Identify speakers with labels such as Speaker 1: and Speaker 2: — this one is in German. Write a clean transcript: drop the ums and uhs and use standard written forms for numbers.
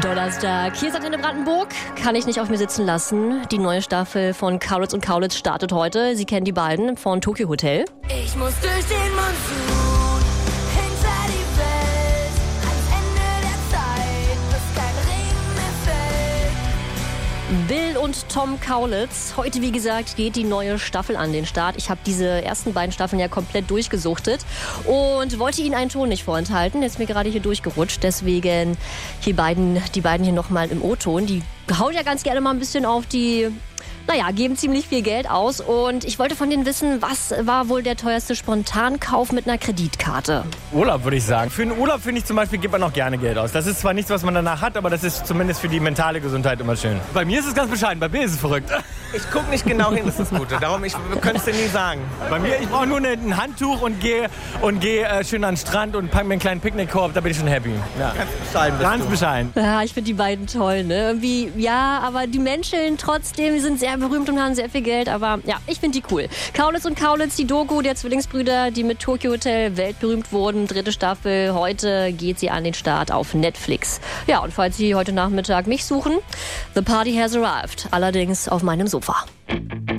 Speaker 1: Donnerstag. Hier seid ihr in Brandenburg. Kann ich nicht auf mir sitzen lassen. Die neue Staffel von Kaulitz und Kaulitz startet heute. Sie kennen die beiden von Tokyo Hotel.
Speaker 2: Ich muss durch den Monsun, hinter die Welt, ans Ende der Zeit, bis kein Ring mehr fällt.
Speaker 1: Bill und Tom Kaulitz. Heute, wie gesagt, geht die neue Staffel an den Start. Ich habe diese ersten beiden Staffeln ja komplett durchgesuchtet und wollte Ihnen einen Ton nicht vorenthalten. Jetzt ist mir gerade hier durchgerutscht. Deswegen die beiden hier nochmal im O-Ton. Die hauen ja ganz gerne mal ein bisschen auf die... geben ziemlich viel Geld aus. Und ich wollte von denen wissen, was war wohl der teuerste Spontankauf mit einer Kreditkarte?
Speaker 3: Urlaub, würde ich sagen. Für einen Urlaub, finde ich zum Beispiel, gibt man auch gerne Geld aus. Das ist zwar nichts, was man danach hat, aber das ist zumindest für die mentale Gesundheit immer schön. Bei mir ist es ganz bescheiden, bei mir ist es verrückt.
Speaker 4: Ich gucke nicht genau hin, das ist das Gute. Darum, ich könnte es dir nie sagen.
Speaker 3: Bei mir, ich brauche nur ein Handtuch und gehe schön an den Strand und packe mir einen kleinen Picknickkorb, da bin ich schon happy. Ja.
Speaker 4: Ganz bescheiden bist
Speaker 3: Ganz
Speaker 4: du.
Speaker 3: bescheiden.
Speaker 1: Ja, ich finde die beiden toll, ne? Irgendwie, ja, aber die Menschen trotzdem, die sind sehr berühmt und haben sehr viel Geld, aber ja, ich finde die cool. Kaulitz und Kaulitz, die Doku der Zwillingsbrüder, die mit Tokyo Hotel weltberühmt wurden. 3. Staffel, heute geht sie an den Start auf Netflix. Ja, und falls Sie heute Nachmittag mich suchen, The Party has arrived. Allerdings auf meinem Sofa.